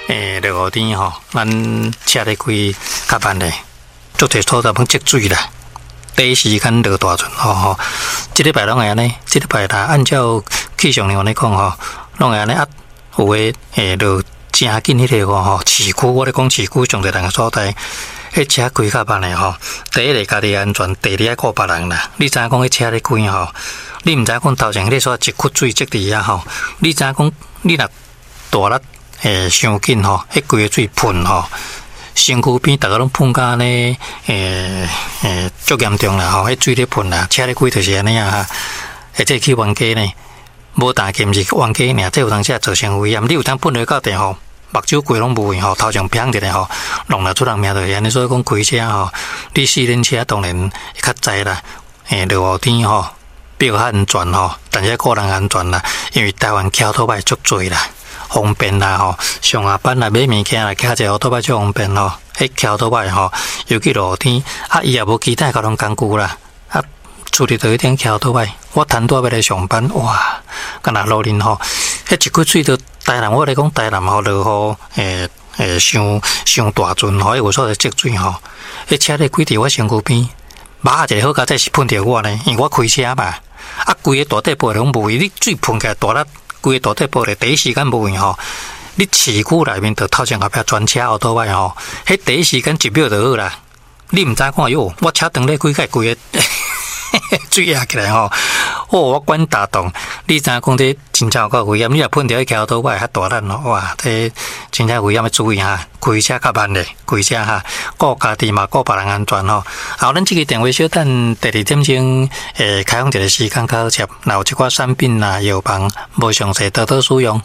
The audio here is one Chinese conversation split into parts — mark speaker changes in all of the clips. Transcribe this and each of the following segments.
Speaker 1: 落雨天吼，咱车咧开较慢咧，足侪土地要积水啦。第一时间落大阵吼，这礼拜拢会安尼，这礼拜啦，按照气象员咧讲吼，拢会安尼啊，有诶落真紧迄个吼，市区我咧讲市区上侪人个所在，迄车开较慢诶吼，第一个家己安全，第二爱顾别人啦。你知影讲迄车咧开吼，你毋知影讲头前迄个所一窟水积伫遐吼，你知影讲你若大力伤紧吼，迄规个水喷吼。身躯边，大家拢喷甲呢，足严重啦吼！迄水咧喷啦，车咧开就是安尼啊哈！或者去冤家呢，无但计毋是冤家尔，这有当时造成危险。你有当喷落到地吼，目睭规拢无去吼，头上砰一下吼，弄了出人命就是安尼。所以讲开车吼，你四轮车当然会较知啦。落雨天吼，比较安全吼，但是个人安全啦，因为台湾桥头摆足多啦。方便啦吼，上下班来买物件啦，骑一个奥多摆最方便吼。迄骑奥多摆吼，尤其落雨天，啊，伊也无其他交通工具啦，啊，厝里头一定骑奥多摆。我摊多要来上班，哇，干那路林吼，迄一窟水都台南，我来讲台南吼落雨，伤大阵吼，有所在积水吼，迄车咧开伫我身躯边，马一个好佳再是喷着我呢，因为我开车嘛，啊，规个大底部拢无，你水喷起来大力。规个大底部咧，第一时间无用吼。你市区内面就头前后壁专车奥多摆吼，迄第一时间1秒就好啦。你毋知看哟，我车灯咧开开规个水压起来吼，我管大洞。你知影讲这真正有够危险，你若喷着迄条奥多摆较大力吼，哇，这真正危险要注意哈。开车较慢咧，开车哈，顾家己嘛，顾别人安全吼。好，咱这个电话小等第二点钟，开放一个时间考察，若有一寡产品啦、药房无详细多多使用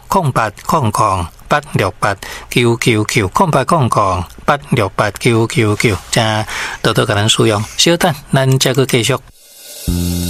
Speaker 1: ，0800-868-999，0800-868-999，正多多甲咱使用。小等，咱再去继续。